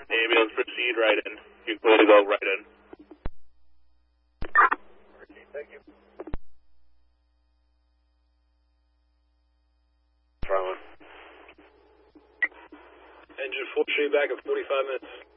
Ambulance, proceed right in. You're clear to go right in. Thank you. Front. Engine 4 should be back in 45 minutes.